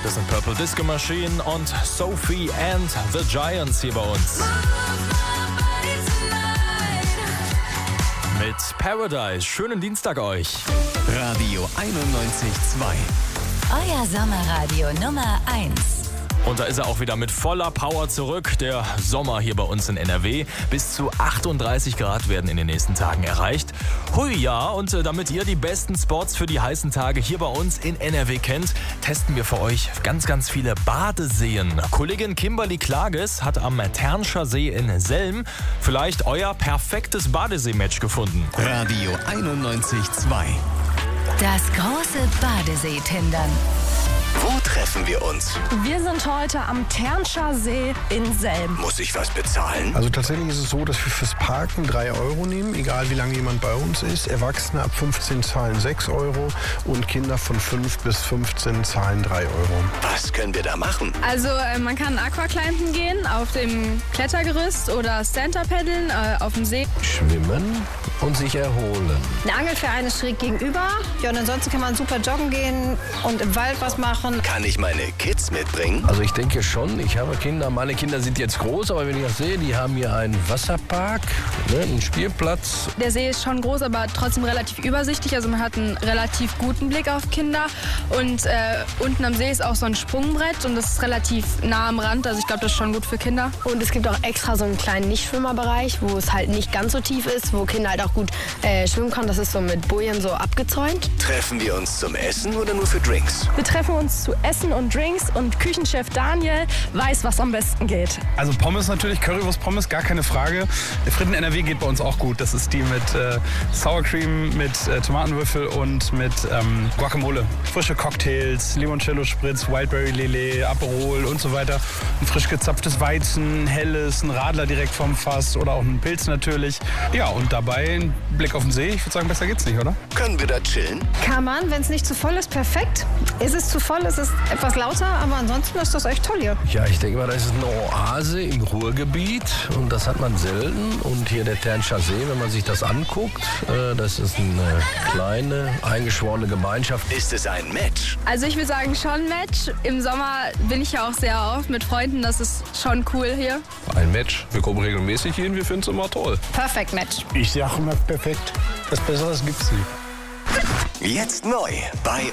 Das sind Purple Disco Machine und Sophie and the Giants hier bei uns. Mit Paradise. Schönen Dienstag euch. Radio 91.2. Euer Sommerradio Nummer 1. Und da ist er auch wieder mit voller Power zurück. Der Sommer hier bei uns in NRW. Bis zu 38 Grad werden in den nächsten Tagen erreicht. Hui, ja. Und damit ihr die besten Spots für die heißen Tage hier bei uns in NRW kennt, testen wir für euch ganz, ganz viele Badeseen. Kollegin Kimberly Klages hat am Ternscher See in Selm vielleicht euer perfektes Badesee-Match gefunden. Radio 91.2. Das große Badesee-Tindern. Wo treffen wir uns? Wir sind heute am Ternscher See in Selm. Muss ich was bezahlen? Also tatsächlich ist es so, dass wir fürs Parken 3 Euro nehmen, egal wie lange jemand bei uns ist. Erwachsene ab 15 zahlen 6 Euro und Kinder von 5 bis 15 zahlen 3 Euro. Was können wir da machen? Also man kann Aquaclimben gehen auf dem Klettergerüst oder Stand-Up paddeln auf dem See. Schwimmen und sich erholen. Ein Angelverein ist schräg gegenüber. Ja, und ansonsten kann man super joggen gehen und im Wald was machen. Kann ich meine Kids mitbringen? Also ich denke schon, ich habe Kinder, meine Kinder sind jetzt groß, aber wenn ich das sehe, die haben hier einen Wasserpark, einen Spielplatz. Der See ist schon groß, aber trotzdem relativ übersichtlich. Also man hat einen relativ guten Blick auf Kinder. Und unten am See ist auch so ein Sprungbrett und das ist relativ nah am Rand. Also ich glaube, das ist schon gut für Kinder. Und es gibt auch extra so einen kleinen Nichtschwimmerbereich, wo es halt nicht ganz so tief ist, wo Kinder halt auch gut schwimmen können. Das ist so mit Bojen so abgezäunt. Treffen wir uns zum Essen oder nur für Drinks? Wir treffen uns zu Essen und Drinks und Küchenchef Daniel weiß, was am besten geht. Also Pommes natürlich, Currywurst-Pommes, gar keine Frage. Fritten NRW geht bei uns auch gut. Das ist die mit Sour Cream, mit Tomatenwürfel und mit Guacamole. Frische Cocktails, Limoncello-Spritz, Wildberry Lillet, Aperol und so weiter. Ein frisch gezapftes Weizen, helles, ein Radler direkt vom Fass oder auch ein Pilz natürlich. Ja, und dabei ein Blick auf den See. Ich würde sagen, besser geht's nicht, oder? Können wir da chillen? Kann man, wenn es nicht zu voll ist, perfekt. Ist es zu voll, ist es etwas lauter, aber ansonsten ist das echt toll hier. Ja, ich denke mal, das ist eine Oase im Ruhrgebiet und das hat man selten. Und hier der Ternscher See, wenn man sich das anguckt, das ist eine kleine, eingeschworene Gemeinschaft. Ist es ein Match? Also ich würde sagen schon ein Match. Im Sommer bin ich ja auch sehr oft mit Freunden. Das ist schon cool hier. Ein Match. Wir kommen regelmäßig hin, wir finden es immer toll. Perfekt Match. Ich sage immer perfekt. Was Besseres gibt's nicht. Jetzt neu bei